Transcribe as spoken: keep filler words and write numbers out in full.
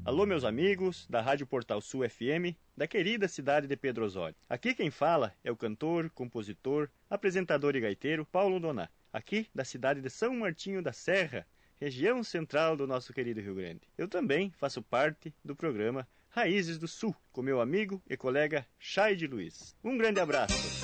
Alô, meus amigos da Rádio Portal Sul F M, da querida cidade de Pedro Osório. Aqui quem fala é o cantor, compositor, apresentador e gaiteiro Paulo Doná, aqui da cidade de São Martinho da Serra, região central do nosso querido Rio Grande. Eu também faço parte do programa Raízes do Sul, com meu amigo e colega Chay de Luiz. Um grande abraço!